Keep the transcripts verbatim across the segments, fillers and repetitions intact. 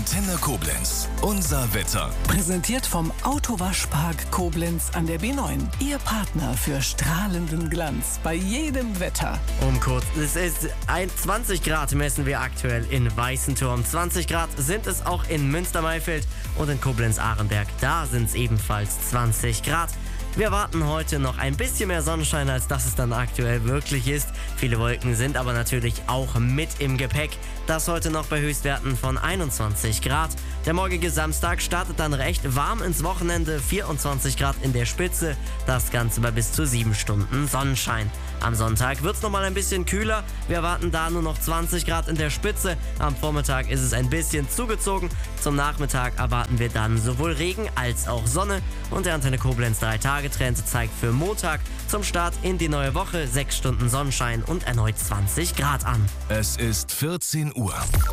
Antenne Koblenz. Unser Wetter. Präsentiert vom Autowaschpark Koblenz an der B neun. Ihr Partner für strahlenden Glanz bei jedem Wetter. Um kurz, es ist zwanzig Grad messen wir aktuell in Weißenturm. zwanzig Grad sind es auch in Münstermaifeld und in Koblenz-Ahrenberg. Da sind es ebenfalls zwanzig Grad. Wir erwarten heute noch ein bisschen mehr Sonnenschein, als dass es dann aktuell wirklich ist. Viele Wolken sind aber natürlich auch mit im Gepäck. Das heute noch bei Höchstwerten von einundzwanzig Grad. Der morgige Samstag startet dann recht warm ins Wochenende, vierundzwanzig Grad in der Spitze. Das Ganze bei bis zu sieben Stunden Sonnenschein. Am Sonntag wird es nochmal ein bisschen kühler. Wir erwarten da nur noch zwanzig Grad in der Spitze. Am Vormittag ist es ein bisschen zugezogen. Zum Nachmittag erwarten wir dann sowohl Regen als auch Sonne. Und der Antenne Koblenz drei Tage Trend zeigt für Montag zum Start in die neue Woche sechs Stunden Sonnenschein und erneut zwanzig Grad an. Es ist vierzehn Uhr.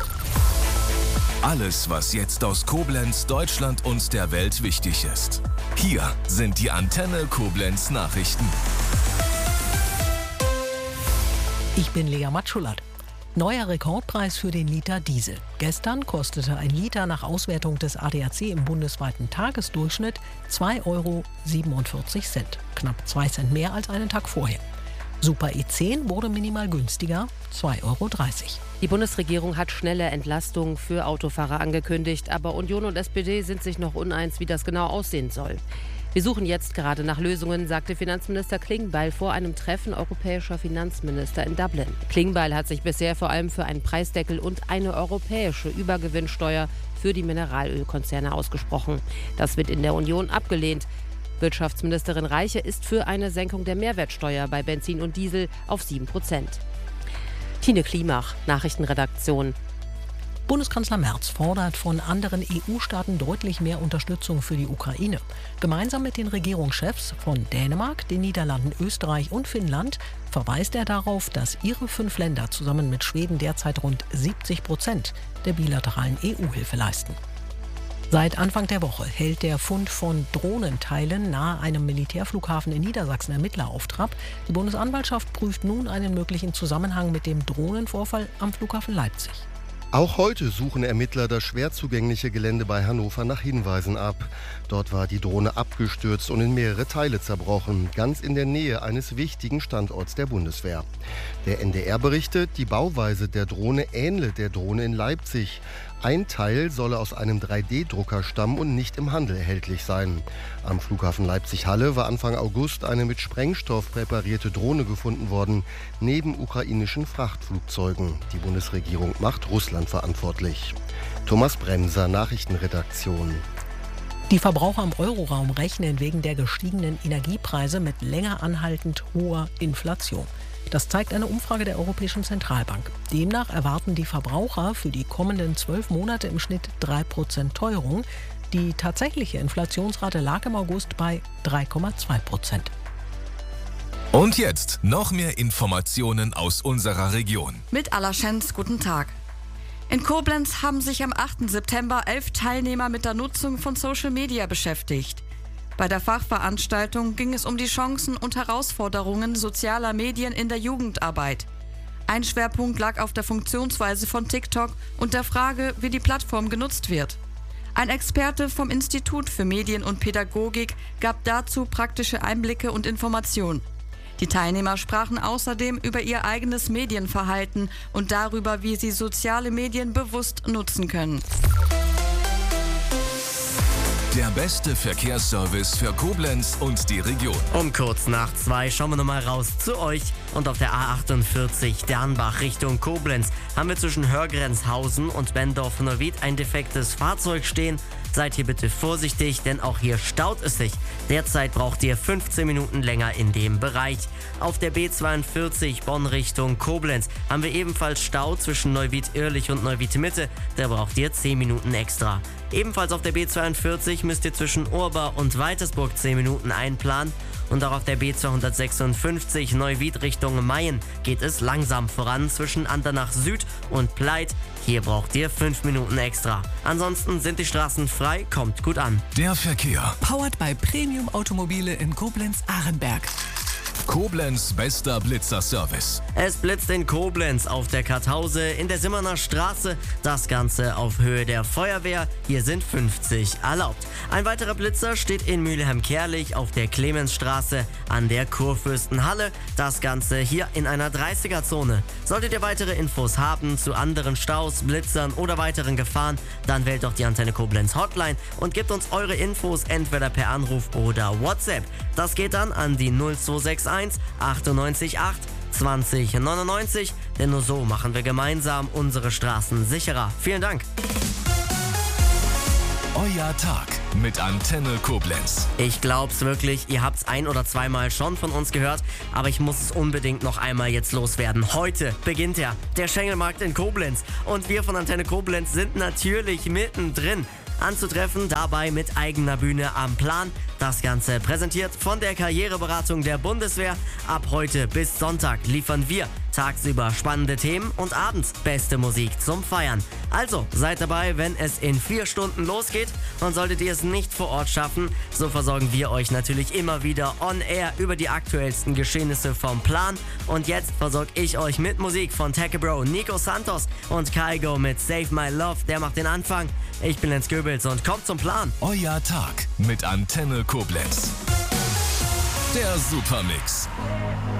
Alles, was jetzt aus Koblenz, Deutschland und der Welt wichtig ist. Hier sind die Antenne Koblenz Nachrichten. Ich bin Lea Matschulat. Neuer Rekordpreis für den Liter Diesel. Gestern kostete ein Liter nach Auswertung des A D A C im bundesweiten Tagesdurchschnitt zwei Euro siebenundvierzig Cent. Knapp zwei Cent mehr als einen Tag vorher. Super E zehn wurde minimal günstiger, zwei Euro dreißig. Die Bundesregierung hat schnelle Entlastungen für Autofahrer angekündigt, aber Union und S P D sind sich noch uneins, wie das genau aussehen soll. Wir suchen jetzt gerade nach Lösungen, sagte Finanzminister Klingbeil vor einem Treffen europäischer Finanzminister in Dublin. Klingbeil hat sich bisher vor allem für einen Preisdeckel und eine europäische Übergewinnsteuer für die Mineralölkonzerne ausgesprochen. Das wird in der Union abgelehnt. Wirtschaftsministerin Reiche ist für eine Senkung der Mehrwertsteuer bei Benzin und Diesel auf sieben Prozent. Tine Klimach, Nachrichtenredaktion. Bundeskanzler Merz fordert von anderen E U-Staaten deutlich mehr Unterstützung für die Ukraine. Gemeinsam mit den Regierungschefs von Dänemark, den Niederlanden, Österreich und Finnland verweist er darauf, dass ihre fünf Länder zusammen mit Schweden derzeit rund siebzig Prozent der bilateralen E U-Hilfe leisten. Seit Anfang der Woche hält der Fund von Drohnenteilen nahe einem Militärflughafen in Niedersachsen Ermittler auf Trab. Die Bundesanwaltschaft prüft nun einen möglichen Zusammenhang mit dem Drohnenvorfall am Flughafen Leipzig. Auch heute suchen Ermittler das schwer zugängliche Gelände bei Hannover nach Hinweisen ab. Dort war die Drohne abgestürzt und in mehrere Teile zerbrochen, ganz in der Nähe eines wichtigen Standorts der Bundeswehr. Der N D R berichtet, die Bauweise der Drohne ähnle der Drohne in Leipzig. Ein Teil solle aus einem drei D Drucker stammen und nicht im Handel erhältlich sein. Am Flughafen Leipzig-Halle war Anfang August eine mit Sprengstoff präparierte Drohne gefunden worden, neben ukrainischen Frachtflugzeugen. Die Bundesregierung macht Russland verantwortlich. Thomas Bremser, Nachrichtenredaktion. Die Verbraucher im Euroraum rechnen wegen der gestiegenen Energiepreise mit länger anhaltend hoher Inflation. Das zeigt eine Umfrage der Europäischen Zentralbank. Demnach erwarten die Verbraucher für die kommenden zwölf Monate im Schnitt drei Prozent Teuerung. Die tatsächliche Inflationsrate lag im August bei drei Komma zwei Prozent. Und jetzt noch mehr Informationen aus unserer Region. Mit Alaschenz, guten Tag. In Koblenz haben sich am achten September elf Teilnehmer mit der Nutzung von Social Media beschäftigt. Bei der Fachveranstaltung ging es um die Chancen und Herausforderungen sozialer Medien in der Jugendarbeit. Ein Schwerpunkt lag auf der Funktionsweise von TikTok und der Frage, wie die Plattform genutzt wird. Ein Experte vom Institut für Medien und Pädagogik gab dazu praktische Einblicke und Informationen. Die Teilnehmer sprachen außerdem über ihr eigenes Medienverhalten und darüber, wie sie soziale Medien bewusst nutzen können. Der beste Verkehrsservice für Koblenz und die Region. Um kurz nach zwei schauen wir nochmal raus zu euch. Und auf der A achtundvierzig Dernbach Richtung Koblenz haben wir zwischen Hörgrenzhausen und Bendorf-Neuwied ein defektes Fahrzeug stehen. Seid hier bitte vorsichtig, denn auch hier staut es sich. Derzeit braucht ihr fünfzehn Minuten länger in dem Bereich. Auf der B zweiundvierzig Bonn Richtung Koblenz haben wir ebenfalls Stau zwischen Neuwied-Irlich und Neuwied-Mitte. Da braucht ihr zehn Minuten extra. Ebenfalls auf der B zweiundvierzig müsst ihr zwischen Urbar und Weitersburg zehn Minuten einplanen. Und auch auf der B zweihundertsechsundfünfzig Neuwied Richtung Mayen geht es langsam voran zwischen Andernach Süd und Pleit. Hier braucht ihr fünf Minuten extra. Ansonsten sind die Straßen frei, kommt gut an. Der Verkehr. Powered by Premium Automobile in Koblenz-Ahrenberg. Koblenz bester Blitzerservice. Es blitzt in Koblenz auf der Karthause in der Simmerner Straße. Das Ganze auf Höhe der Feuerwehr. Hier sind fünfzig erlaubt. Ein weiterer Blitzer steht in Mülheim-Kerlich auf der Clemensstraße an der Kurfürstenhalle. Das Ganze hier in einer dreißiger-Zone. Solltet ihr weitere Infos haben zu anderen Staus, Blitzern oder weiteren Gefahren, dann wählt doch die Antenne Koblenz Hotline und gebt uns eure Infos entweder per Anruf oder WhatsApp. Das geht dann an die null zwei sechs eins achtundneunzig acht zwanzig neunundneunzig, denn nur so machen wir gemeinsam unsere Straßen sicherer. Vielen Dank. Euer Tag mit Antenne Koblenz. Ich glaub's wirklich, ihr habt's ein- oder zweimal schon von uns gehört, aber ich muss es unbedingt noch einmal jetzt loswerden. Heute beginnt ja der Schengelmarkt in Koblenz und wir von Antenne Koblenz sind natürlich mittendrin. Anzutreffen, dabei mit eigener Bühne am Plan. Das Ganze präsentiert von der Karriereberatung der Bundeswehr. Ab heute bis Sonntag liefern wir tagsüber spannende Themen und abends beste Musik zum Feiern. Also seid dabei, wenn es in vier Stunden losgeht, und solltet ihr es nicht vor Ort schaffen, so versorgen wir euch natürlich immer wieder on air über die aktuellsten Geschehnisse vom Plan. Und jetzt versorge ich euch mit Musik von Tekebro, Nico Santos und Kygo mit Save My Love. Der macht den Anfang. Ich bin Lenz Goebels und kommt zum Plan. Euer Tag mit Antenne Koblenz. Der Supermix.